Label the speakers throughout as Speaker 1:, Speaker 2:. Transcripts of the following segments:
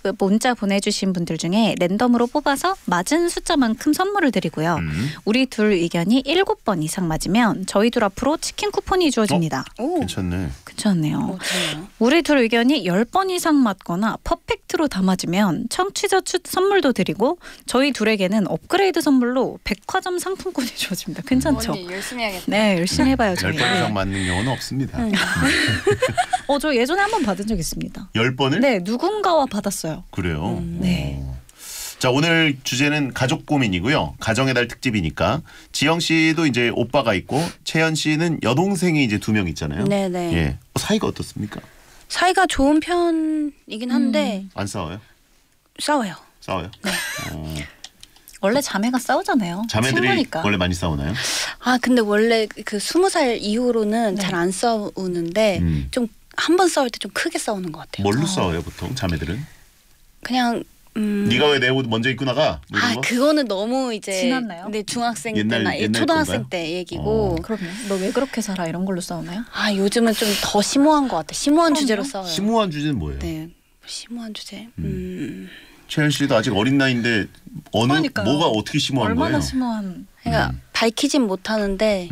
Speaker 1: 문자 보내주신 분들 중에 랜덤으로 뽑아서 맞은 숫자만큼 선물을 드리고요. 우리 둘 의견이 7번 이상 맞으면 저희 둘 앞으로 치킨 쿠폰이 주어집니다.
Speaker 2: 괜찮네.
Speaker 1: 괜찮네요. 우리 둘 의견이 10번 이상 맞거나 퍼펙트로 다 맞으면 청취자 선물도 드리고 저희 둘에게는 업그레이드 선물로 백화점 상품권이 주어집니다. 괜찮죠?
Speaker 3: 언니 열심히 해야겠다.
Speaker 1: 네, 열심히 해봐요. 저희.
Speaker 2: 10번 이상 맞는 경우는 없습니다.
Speaker 1: 저 예전에 한 번 받은 적 있습니다.
Speaker 2: 10번을?
Speaker 1: 네, 누군가와 받았어요.
Speaker 2: 그래요?
Speaker 1: 네.
Speaker 2: 자, 오늘 주제는 가족 고민이고요. 가정의 달 특집이니까 지영 씨도 이제 오빠가 있고 채연 씨는 여동생이 이제 2명 있잖아요.
Speaker 3: 네네.
Speaker 2: 예. 사이가 어떻습니까?
Speaker 3: 사이가 좋은 편이긴 한데
Speaker 2: 안 싸워요?
Speaker 3: 싸워요.
Speaker 2: 싸워요?
Speaker 3: 네.
Speaker 1: 원래 자매가 싸우잖아요.
Speaker 2: 자매들이
Speaker 1: 친구니까.
Speaker 2: 원래 많이 싸우나요?
Speaker 3: 근데 원래 그 20살 이후로는
Speaker 1: 네.
Speaker 3: 잘 안 싸우는데 좀 한 번 싸울 때 좀 크게 싸우는 것 같아요.
Speaker 2: 뭘로 싸워요 보통 자매들은?
Speaker 3: 그냥
Speaker 2: 네가 왜 내 옷 먼저 입고 나가? 뭐 이런 거?
Speaker 3: 그거는 너무 이제
Speaker 1: 지났나요?
Speaker 3: 네, 중학생
Speaker 2: 옛날
Speaker 3: 때나 초등학생
Speaker 2: 건가요?
Speaker 3: 때 얘기고.
Speaker 1: 그럼요. 너 왜 그렇게 살아? 이런 걸로 싸우나요?
Speaker 3: 요즘은 좀 더 심오한 것 같아. 심오한
Speaker 1: 그럼요.
Speaker 3: 주제로 싸워요.
Speaker 2: 심오한 주제는 뭐예요?
Speaker 3: 네, 심오한 주제.
Speaker 2: 채연 씨도 아직 어린 나이인데
Speaker 1: 그러니까요.
Speaker 2: 뭐가 어떻게 심오한
Speaker 1: 얼마나
Speaker 2: 거예요?
Speaker 1: 심오한.
Speaker 3: 그러니까 밝히진 못하는데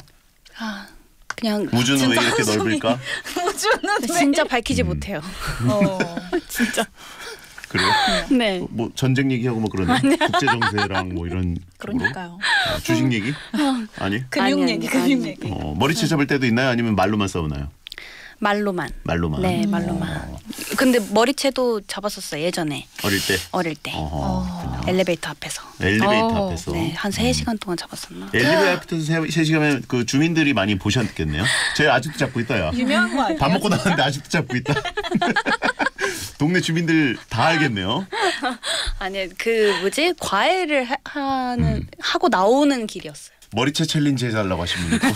Speaker 3: 그냥
Speaker 2: 우주는 왜 이렇게
Speaker 1: 한숨이.
Speaker 2: 넓을까?
Speaker 1: 우주는
Speaker 3: 진짜 밝히지 못해요.
Speaker 1: 진짜.
Speaker 2: 그래요?
Speaker 3: 네.
Speaker 2: 뭐 전쟁 얘기하고 뭐 그러네. 국제 정세랑 뭐 이런 쪽으로?
Speaker 1: 그러니까요.
Speaker 2: 주식 얘기? 아니?
Speaker 1: 근육 얘기, 근육 얘기.
Speaker 2: 머리채 잡을 때도 있나요? 아니면 말로만 싸우나요?
Speaker 3: 말로만.
Speaker 2: 말로만.
Speaker 3: 네, 말로만. 근데 머리채도 잡았었어요 예전에.
Speaker 2: 어릴 때?
Speaker 3: 어릴 때. 엘리베이터 앞에서.
Speaker 2: 엘리베이터 앞에서.
Speaker 3: 네, 한 3시간 동안 잡았었나?
Speaker 2: 엘리베이터 앞에서 3시간이면 그 주민들이 많이 보셨겠네요. 제 아직도 잡고 있다 야.
Speaker 1: 유명한 거 아니에요?
Speaker 2: 밥 먹고 나왔는데 아직도 잡고 있다. 동네 주민들 다 알겠네요.
Speaker 3: 아니 과외를 하고 나오는 길이었어요.
Speaker 2: 머리채 챌린지 해달라고 하신 분이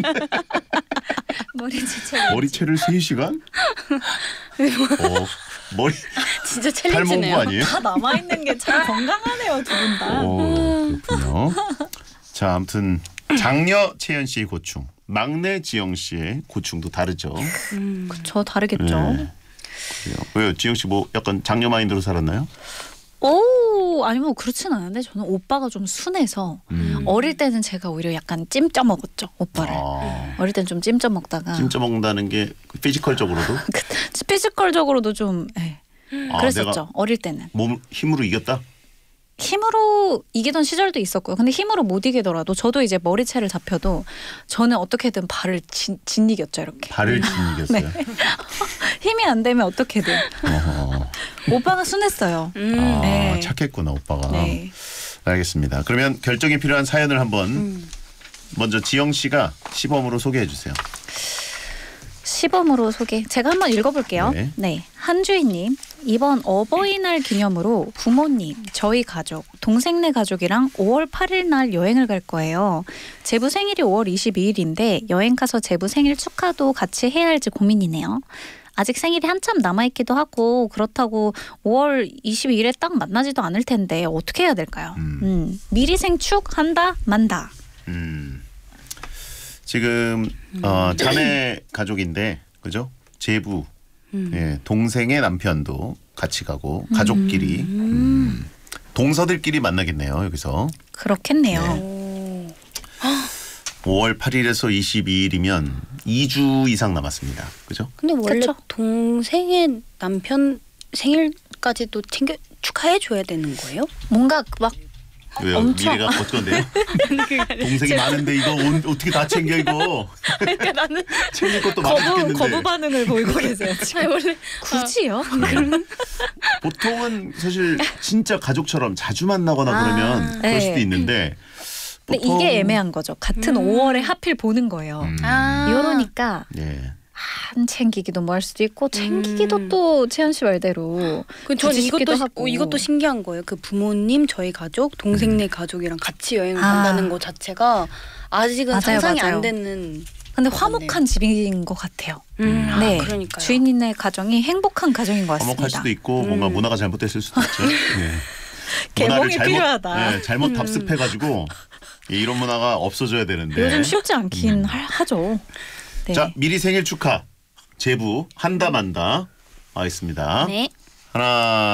Speaker 2: 머리채를 3시간? 머리
Speaker 3: 진짜
Speaker 2: 탈모부
Speaker 3: 챌린지네요.
Speaker 2: 아니에요?
Speaker 1: 다 남아있는 게 참 건강하네요, 두 분 다.
Speaker 2: 그렇군요. 자, 아무튼 장녀 채연 씨의 고충, 막내 지영 씨의 고충도 다르죠.
Speaker 1: 그쵸, 다르겠죠.
Speaker 2: 네. 그래요. 왜요? 지영 씨 뭐 약간 장녀 마인드로 살았나요?
Speaker 1: 아니 뭐 그렇진 않은데 저는 오빠가 좀 순해서 어릴 때는 제가 오히려 약간 찜쪄 먹었죠, 오빠를. 어릴 때는 좀 찜쪄 먹다가.
Speaker 2: 찜쪄 먹는다는 게 피지컬적으로도?
Speaker 1: 피지컬적으로도 좀 그랬었죠.
Speaker 2: 내가
Speaker 1: 어릴 때는.
Speaker 2: 몸 힘으로 이겼다?
Speaker 1: 힘으로 이기던 시절도 있었고요. 근데 힘으로 못 이기더라도 저도 이제 머리채를 잡혀도 저는 어떻게든 발을 짓이겼죠, 이렇게.
Speaker 2: 발을 짓이겼어요?
Speaker 1: 네. 힘이 안 되면 어떻게든. 오빠가 순했어요. 네.
Speaker 2: 착했구나 오빠가.
Speaker 1: 네.
Speaker 2: 알겠습니다. 그러면 결정이 필요한 사연을 한번 먼저 지영 씨가 시범으로 소개해 주세요.
Speaker 1: 시범으로 소개. 제가 한번 읽어볼게요.
Speaker 2: 네.
Speaker 1: 한주희님. 이번 어버이날 기념으로 부모님, 저희 가족, 동생네 가족이랑 5월 8일 날 여행을 갈 거예요. 제부 생일이 5월 22일인데 여행 가서 제부 생일 축하도 같이 해야 할지 고민이네요. 아직 생일이 한참 남아있기도 하고 그렇다고 5월 22일에 딱 만나지도 않을 텐데 어떻게 해야 될까요? 미리 생축 한다 만다.
Speaker 2: 지금 자매 가족인데 그죠? 제부 동생의 남편도 같이 가고 가족끼리 동서들끼리 만나겠네요 여기서.
Speaker 1: 그렇겠네요.
Speaker 2: 네. 5월 8일에서 22일이면 2주 이상 남았습니다. 그죠?
Speaker 3: 근데 원래
Speaker 1: 그쵸?
Speaker 3: 동생의 남편 생일까지도 축하해 줘야 되는 거예요?
Speaker 1: 뭔가 막
Speaker 2: 왜요?
Speaker 1: 엄청.
Speaker 2: 미래가 어떤데요? 동생이 많은데 이거 어떻게 다 챙겨 이거?
Speaker 3: 그러니까 나는
Speaker 2: 챙길 것도 많아 죽겠는데.
Speaker 1: 거부 반응을 보이고 계세요. 지금.
Speaker 3: 원래
Speaker 1: 굳이요?
Speaker 2: 보통은 사실 진짜 가족처럼 자주 만나거나 그러면 그럴 수도 있는데
Speaker 1: 근데 이게 애매한 거죠. 같은 5월에 하필 보는 거예요. 이러니까
Speaker 2: 네.
Speaker 1: 안 챙기기도 뭐 할 수도 있고 챙기기도 또 채연 씨 말대로
Speaker 3: 전
Speaker 1: 싶기도 하고.
Speaker 3: 이것도 신기한 거예요. 그 부모님, 저희 가족, 동생네 가족이랑 같이 여행을 간다는 것 자체가 아직은
Speaker 1: 맞아요,
Speaker 3: 상상이
Speaker 1: 맞아요.
Speaker 3: 안 되는.
Speaker 1: 근데 화목한 집인 것 같아요. 네,
Speaker 3: 그러니까요.
Speaker 1: 주인님네 가정이 행복한 가정인 것 같습니다.
Speaker 2: 화목할 수도 있고 뭔가 문화가 잘못됐을 수도 있죠. 네.
Speaker 1: 개몽이 필요하다.
Speaker 2: 네, 잘못 답습해가지고 이런 문화가 없어져야 되는데.
Speaker 1: 요즘 쉽지 않긴 하죠. 네.
Speaker 2: 자, 미리 생일 축하 제부 한다 만다 하겠습니다.
Speaker 3: 네.
Speaker 2: 하나